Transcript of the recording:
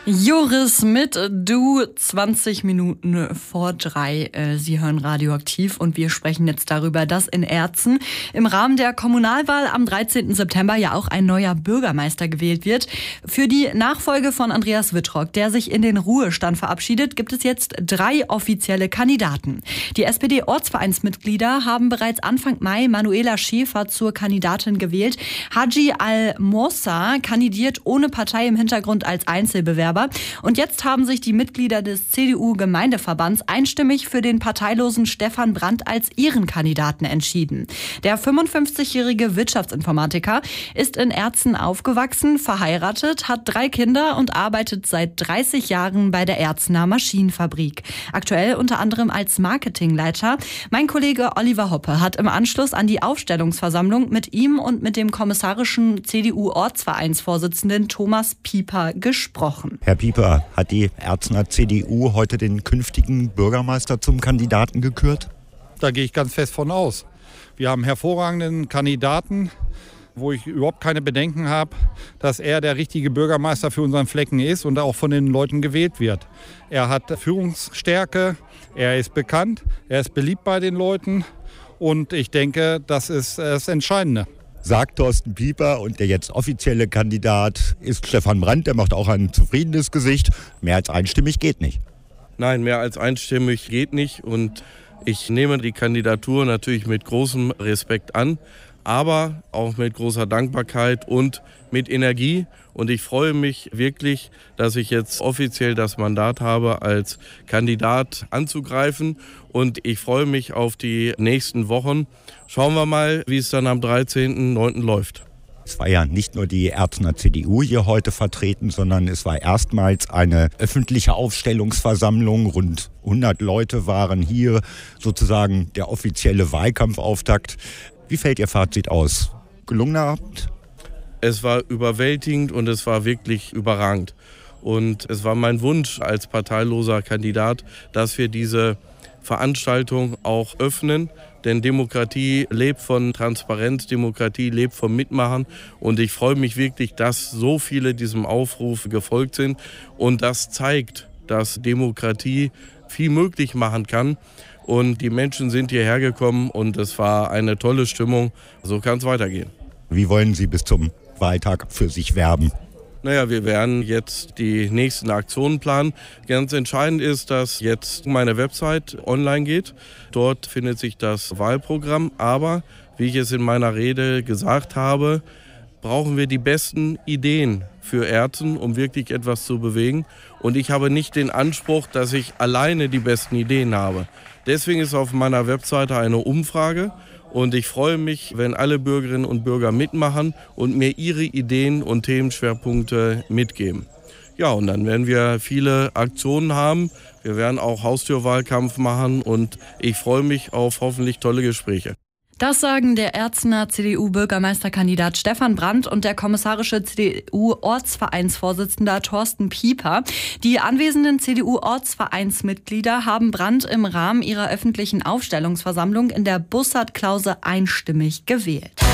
Joris mit Du, 20 Minuten vor 3. Sie hören Radioaktiv und wir sprechen jetzt darüber, dass in Erzen im Rahmen der Kommunalwahl am 13. September ja auch ein neuer Bürgermeister gewählt wird. Für die Nachfolge von Andreas Wittrock, der sich in den Ruhestand verabschiedet, gibt es jetzt 3 offizielle Kandidaten. Die SPD-Ortsvereinsmitglieder haben bereits Anfang Mai Manuela Schäfer zur Kandidatin gewählt. Haji Al-Mossa kandidiert ohne Partei im Hintergrund als Einzelbewerber. Und jetzt haben sich die Mitglieder des CDU-Gemeindeverbands einstimmig für den parteilosen Stefan Brandt als ihren Kandidaten entschieden. Der 55-jährige Wirtschaftsinformatiker ist in Erzen aufgewachsen, verheiratet, hat 3 Kinder und arbeitet seit 30 Jahren bei der Erzener Maschinenfabrik. Aktuell unter anderem als Marketingleiter. Mein Kollege Oliver Hoppe hat im Anschluss an die Aufstellungsversammlung mit ihm und mit dem kommissarischen CDU-Ortsvereinsvorsitzenden Thomas Pieper gesprochen. Herr Pieper, hat die Erzener CDU heute den künftigen Bürgermeister zum Kandidaten gekürt? Da gehe ich ganz fest von aus. Wir haben hervorragenden Kandidaten, wo ich überhaupt keine Bedenken habe, dass er der richtige Bürgermeister für unseren Flecken ist und auch von den Leuten gewählt wird. Er hat Führungsstärke, er ist bekannt, er ist beliebt bei den Leuten und ich denke, das ist das Entscheidende. Sagt Thorsten Pieper, und der jetzt offizielle Kandidat ist Stefan Brandt. Der macht auch ein zufriedenes Gesicht. Mehr als einstimmig geht nicht. Nein, mehr als einstimmig geht nicht. Und ich nehme die Kandidatur natürlich mit großem Respekt an, aber auch mit großer Dankbarkeit und mit Energie. Und ich freue mich wirklich, dass ich jetzt offiziell das Mandat habe, als Kandidat anzugreifen. Und ich freue mich auf die nächsten Wochen. Schauen wir mal, wie es dann am 13.09. läuft. Es war ja nicht nur die Erzener CDU hier heute vertreten, sondern es war erstmals eine öffentliche Aufstellungsversammlung. Rund 100 Leute waren hier, sozusagen der offizielle Wahlkampfauftakt. Wie fällt Ihr Fazit aus? Gelungener Abend? Es war überwältigend und es war wirklich überragend. Und es war mein Wunsch als parteiloser Kandidat, dass wir diese Veranstaltung auch öffnen. Denn Demokratie lebt von Transparenz, Demokratie lebt vom Mitmachen. Und ich freue mich wirklich, dass so viele diesem Aufruf gefolgt sind. Und das zeigt, dass Demokratie viel möglich machen kann. Und die Menschen sind hierher gekommen und es war eine tolle Stimmung. So kann es weitergehen. Wie wollen Sie bis zum Wahltag für sich werben? Naja, wir werden jetzt die nächsten Aktionen planen. Ganz entscheidend ist, dass jetzt meine Website online geht. Dort findet sich das Wahlprogramm. Aber, wie ich es in meiner Rede gesagt habe, brauchen wir die besten Ideen für Erzen, um wirklich etwas zu bewegen. Und ich habe nicht den Anspruch, dass ich alleine die besten Ideen habe. Deswegen ist auf meiner Webseite eine Umfrage. Und ich freue mich, wenn alle Bürgerinnen und Bürger mitmachen und mir ihre Ideen und Themenschwerpunkte mitgeben. Ja, und dann werden wir viele Aktionen haben. Wir werden auch Haustürwahlkampf machen und ich freue mich auf hoffentlich tolle Gespräche. Das sagen der Erzener CDU-Bürgermeisterkandidat Stefan Brandt und der kommissarische CDU-Ortsvereinsvorsitzender Thorsten Pieper. Die anwesenden CDU-Ortsvereinsmitglieder haben Brandt im Rahmen ihrer öffentlichen Aufstellungsversammlung in der Bussard-Klause einstimmig gewählt.